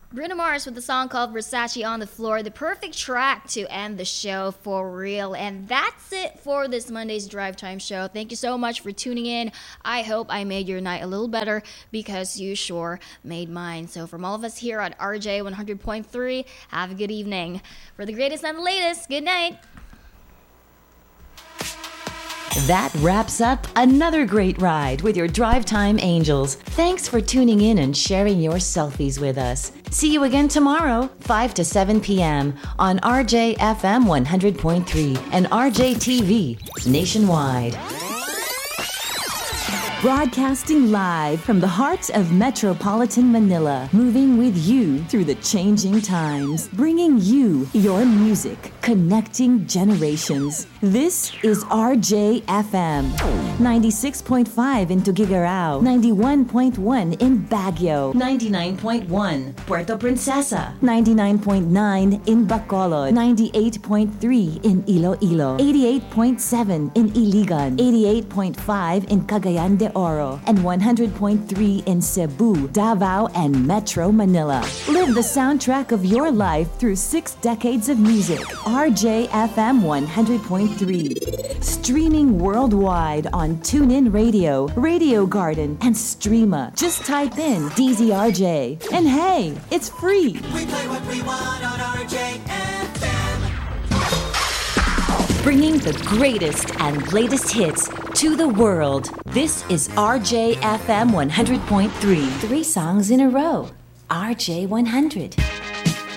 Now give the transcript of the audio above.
Bruno Mars with the song called Versace on the Floor, the perfect track to end the show for real. And that's it for this Monday's Drive Time show. Thank you so much for tuning in. I hope I made your night a little better because you sure made mine. So from all of us here at RJ 100.3, have a good evening. For the greatest and the latest, good night. That wraps up another great ride with your Drive Time Angels. Thanks for tuning in and sharing your selfies with us. See you again tomorrow, 5 to 7 p.m. on RJFM 100.3 and RJTV nationwide. Broadcasting live from the heart of metropolitan Manila, moving with you through the changing times, bringing you your music, connecting generations. This is RJFM, 96.5 in Tuguegarao, 91.1 in Baguio, 99.1 Puerto Princesa, 99.9 in Bacolod, 98.3 in Iloilo, 88.7 in Iligan, 88.5 in Cagayan de Oro, and 100.3 in Cebu, Davao, and Metro Manila. Live the soundtrack of your life through 6 decades of music. RJFM 100.3. Streaming worldwide on TuneIn Radio, Radio Garden, and Streama. Just type in DZRJ. And hey, it's free. We play what we want on RJFM. Bringing the greatest and latest hits to the world. This is RJFM 100.3. 3 songs in a row. RJ 100.